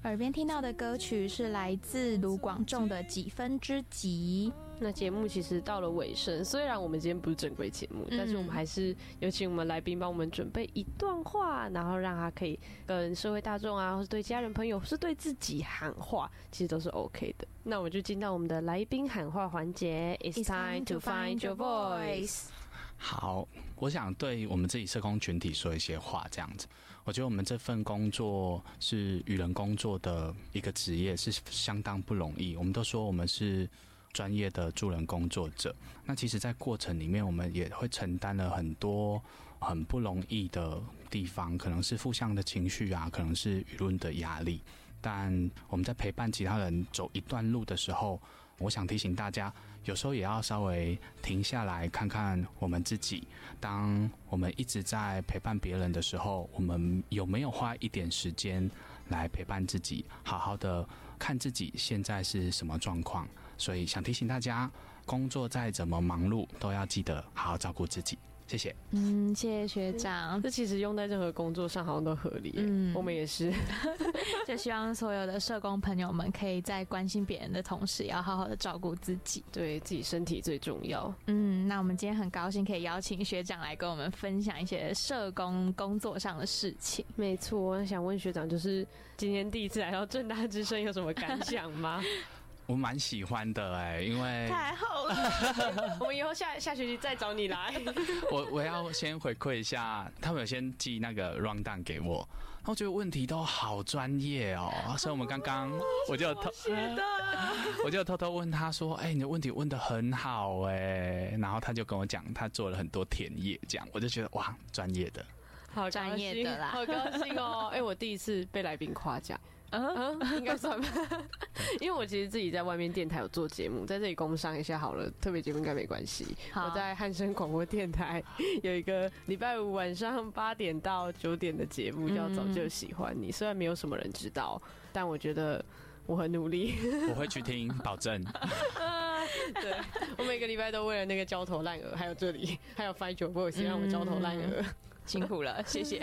耳边听到的歌曲是来自卢广仲的《几分之几》。 那节目其实到了尾声，虽然我们今天不是正规节目，但是我们还是有请我们来宾帮我们准备一段话，然后让他可以跟社会大众啊，或是对家人朋友，或是对自己喊话，其实都是 OK 的。那我们就进到我们的来宾喊话环节 ，It's time to find your voice。 好，我想对我们自己社工群体说一些话，这样子。我觉得我们这份工作是与人工作的一个职业，是相当不容易。我们都说我们是专业的助人工作者，那其实在过程里面我们也会承担了很多很不容易的地方，可能是负向的情绪啊，可能是舆论的压力。但我们在陪伴其他人走一段路的时候，我想提醒大家，有时候也要稍微停下来看看我们自己。当我们一直在陪伴别人的时候，我们有没有花一点时间来陪伴自己，好好的看自己现在是什么状况。所以想提醒大家，工作再怎么忙碌，都要记得好好照顾自己。谢谢。 谢谢学长。 这其实用在任何工作上好像都合理。我们也是。 就希望所有的社工朋友们可以在关心别人的同时，也要好好的照顾自己。 对，自己身体最重要。 那我们今天很高兴可以邀请学长来跟我们分享一些社工工作上的事情。 没错，想问学长，就是今天第一次来到政大之声，有什么感想吗？ 我蛮喜欢的因为太好了。 我们以后下学期再找你来。 我要先回馈一下，他们有先寄那个 round down 给我，然后觉得问题都好专业所以我们刚刚我就偷偷问他说，你的问题问得很好然后他就跟我讲他做了很多田野，这样我就觉得哇，专业的， 好专业的啦， 好高兴哦。我第一次被来宾夸奖。应该算吧。因为我其实自己在外面电台有做节目，在这里工商一下好了，特别节目应该没关系。我在汉声广播电台有一个礼拜五晚上8点到9点的节目，叫早就喜欢你。虽然没有什么人知道，但我觉得我很努力。 我会去听，保证。 对，我每个礼拜都为了那个焦头烂额，还有这里还有 Find Your Voice 让我焦头烂额。 辛苦了，谢谢。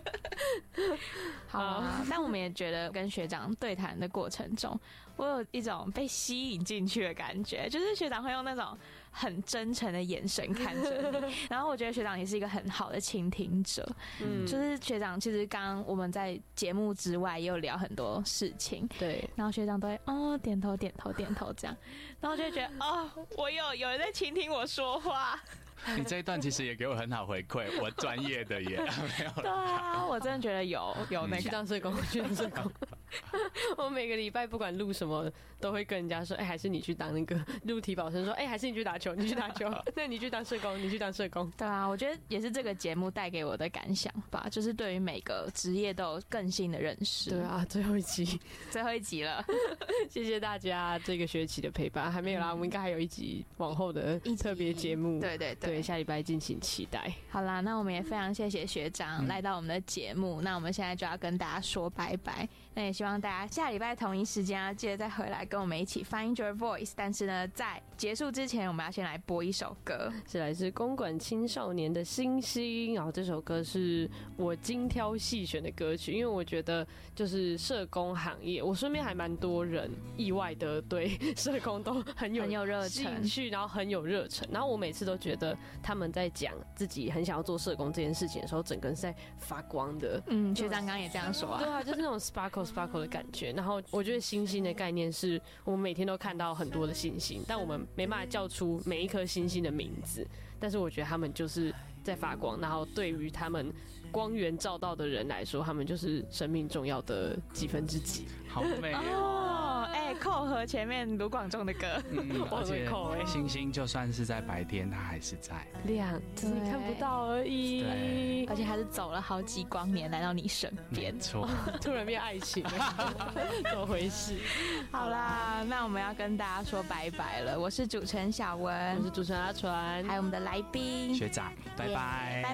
好，但我们也觉得跟学长对谈的过程中，我有一种被吸引进去的感觉，就是学长会用那种很真诚的眼神看着你，然后我觉得学长也是一个很好的倾听者。就是学长其实刚刚我们在节目之外也有聊很多事情， 对， 然后学长都会点头点头点头这样，然后就会觉得我有人在倾听我说话。 你这一段其实也给我很好回馈，我专业的也没有。 对啊，我真的觉得有那个去当社工，去当社工。我每个礼拜不管录什么，都会跟人家说，还是你去当那个录体保生，说，还是你去打球，你去打球，那你去当社工，你去当社工。 对啊，我觉得也是这个节目带给我的感想吧，就是对于每个职业都有更新的认识。 对啊，最后一集了， 谢谢大家这个学期的陪伴。还没有啦，我们应该还有一集往后的特别节目。对，下礼拜敬请期待。 好啦，那我们也非常谢谢学长来到我们的节目。那我们现在就要跟大家说拜拜。那也希望大家下礼拜同一时间要记得再回来跟我们一起 Find Your Voice。但是呢，在结束之前，我们要先来播一首歌， 是来自公馆青少年的星星。然后这首歌是我精挑细选的歌曲，因为我觉得就是社工行业，我身边还蛮多人意外的对社工都很有热情趣，然后很有热忱。然后我每次都觉得他们在讲自己很想要做社工这件事情的时候，整个人是在发光的。 学长刚刚也这样说啊。 对啊，就是那种 sparkle 的感觉。然后我觉得星星的概念是我们每天都看到很多的星星，但我们没办法叫出每一颗星星的名字，但是我觉得他们就是在发光，然后对于他们光源照到的人来说，他们就是生命重要的几分之几。 好美扣合前面卢广仲的歌。 而且星星就算是在白天，它还是在亮，只是你看不到而已。 对，而且还是走了好几光年来到你身边。 没错， 突然变爱情，怎么回事？ 好啦，那我们要跟大家说拜拜了。我是主持人小文， 我是主持人阿传， 还有我们的来宾学长，拜拜。